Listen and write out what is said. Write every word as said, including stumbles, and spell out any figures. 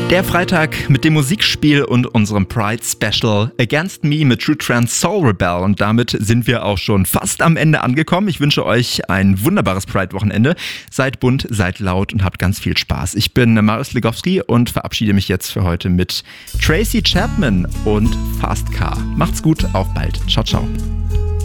Der Freitag mit dem Musikspiel und unserem Pride-Special Against Me mit True Trans Soul Rebel. Und damit sind wir auch schon fast am Ende angekommen. Ich wünsche euch ein wunderbares Pride-Wochenende. Seid bunt, seid laut und habt ganz viel Spaß. Ich bin Marius Legowski und verabschiede mich jetzt für heute mit Tracy Chapman und Fast Car. Macht's gut, auf bald. Ciao, ciao.